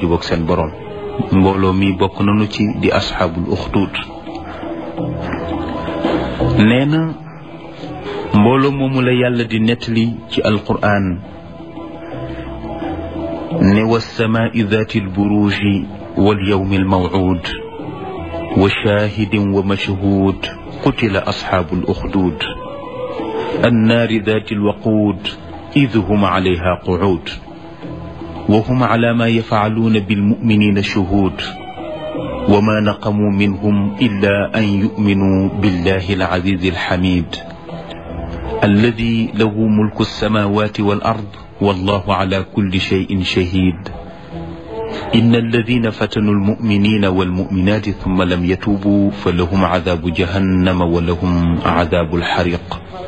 jubóog seen borom. mbooloo mi bokk nañu ci di asxaabul uxduud. nee na mbooloo moomu la yàlla di nettali ci alquraan ne wasamaai daati alburuuji walyawmi almawcuud wa shaahidin wa mashhuud qutila asxaabu aluxduud annaari daati alwaquud id hum calayha qucuud wa hum calaa maa yafcaluuna bilmuminina shuhuud wa maa naqamuu minhum illaa an yu'minuu billahi alcaziizi alxamiid alladi lahu mulku alsamaawaati wal ard wallahu ala kulli shay'in shahiid inna alladina fatanu almuminina walmuminaati thumma lam yatuubuu fa lahum cadaabu jahannama wa lahum cadaabu alxariq.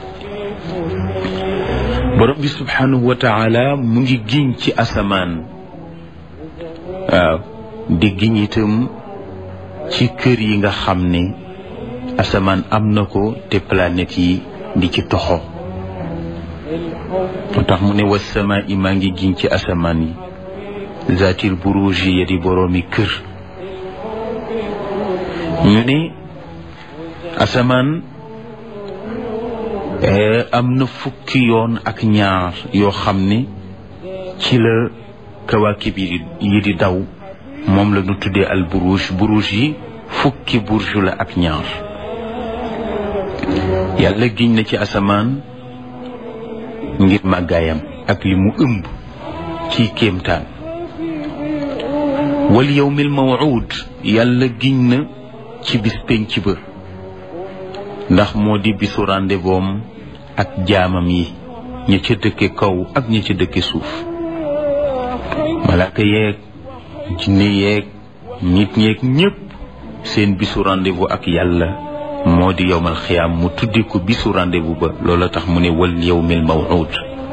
borom bi subhaanahu wa taala mu ngi giñ ci asamaan waaw di giñ itam ci kër yi nga xam ne asamaan am na ko te planète yi di ci toxo moo tax mu ne wasamaa i maa ngi giñ ci asamaan yi zaatil buruuj ya di boroomi kër. ñu ne asamaan am na fukki yoon ak ñaar yoo xam ne ci la kawaakib yi di daw moom la ñu tuddee al buruuj. buruuj yi fukki burju la ak ñaar. yàlla giñ na ci asamaan ngir màggaayam ak li mu ëmb ci kéemtaan. wal yawmil maw'ud yàlla giñ na ci bis penc ba ndax moo di bisu rendez-vous ak jaamam yi ña ca dëkke kaw ak ña ca dëkke suuf. malaaka yeeg jinne yeeg nit ñeeg ñépp seen bisu rendez-vous ak yàlla moo di yowmal xiyaam mu tuddi ko bisu rendez-vous ba. loola tax mu ne wal yawmil maw'ud.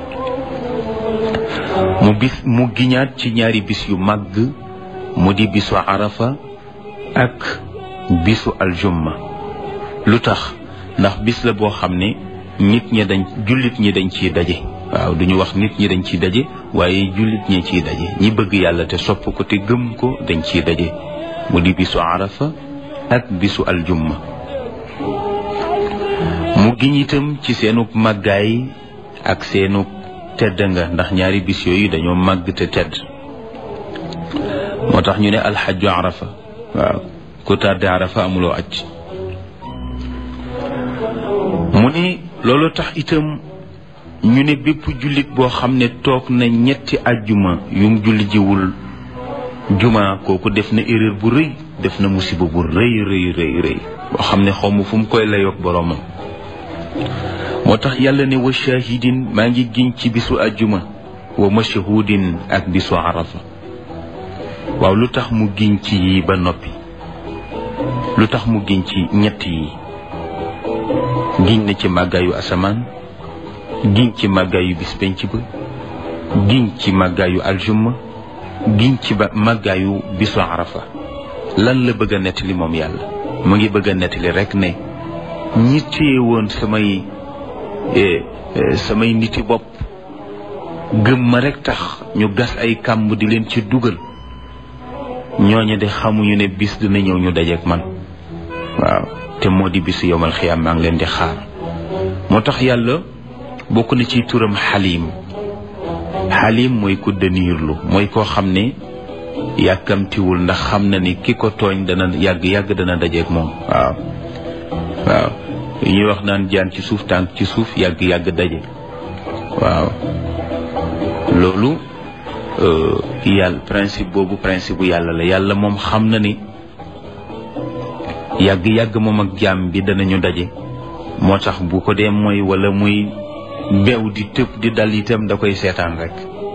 mu giñaat ci ñaari bis yu màgg mu di bisu arafa ak bisu aljumma. lu tax ndax bis la boo xam ne jullit ñi dañ ciy daje. waaw duñu wax nit ñi dañ ciy daje waaye jullit ñi ciy daje. ñi bëgg yàlla te sopp ko te gëm ko dañ ciy daje. mu di bisu arafa ak bisu aljumma. mu giñ itam ci seenug màggaay ak seenug tedd nga ndax ñaari bis yooyu dañoo màgg te tedd. moo tax ñu ne alxajju arafa. waaw ku tardé arafa amuloo aj. mu ne loolu tax itam ñu ne bépp jullit boo xam ne toog na ñetti ajjuma yum julli jiwul juma kooku def na erreur bu rëy, def na musiba bu rëy rëy rëy rëy boo xam ne xaw ma fu mu koy layoog boroomam. moo tax yàlla ne wa shahidin maa ngi giñ ci bisu ajjuma wa mashhudin ak bisu arafa. waaw lu tax mu giñ ci yi ba noppi? lu tax mu giñ ci ñett yi? giñ na ci màggaayu asamaan, giñ ci màggaayu bis penc ba, giñ ci màggaayu aljumma, giñ ci màggaayu bisu arafa. lan la bëgg a nettali moom yàlla? mu ngi bëgg a nettali rek ne ñi téye woon samay niti bopp gëm ma rek tax ñu gas ay kàmb di leen ci dugal, ñooñu de xamuñu ne bis dina ñëw ñu dajeek man. waaw te moo di bisu yowmal xiyaam maa ngi leen di xaar. moo tax yàlla bokk na ci turam xaliim. xaliim mooy ku dëniirlu, mooy koo xam ne yàkkamtiwul ndax xam na ni ki ko tooñ dana yàgg dana dajeek moom. waaw ñuy wax naan jaan ci suuf tànk ci suuf yàgg daje. waaw loolu yàlla principe boobu principe bu yàlla la. yàlla moom xam na ni yàgg moom ak jaam bi danañu daje. moo tax bu ko dee mooy wala muy beew di tëb di dal itam da koy seetaan rek.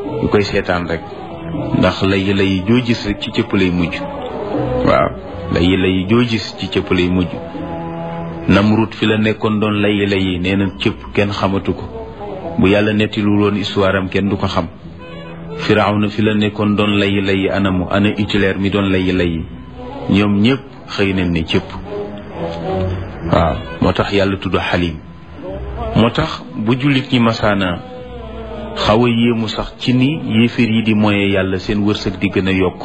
ndax lay joo gis rek ci cëpp lay mujj. waaw lay joo gis ci cëpp lay mujj. Namrud fi la nekkoon doon lay nee na cëpp kenn xamatu ko. bu yàlla nettilul woon histoire am kenn du ko xam. Firawna fi la nekkoon doon lay ana Hitler mi doon lay ñoom ñëpp xëy nañ ne cëpp. waaw moo tax yàlla tudd xalim. moo tax bu jullit ñi masaana xaw a yéemu sax ci ni yéeféer yi di moye yàlla seen wërsëg di gën a yokk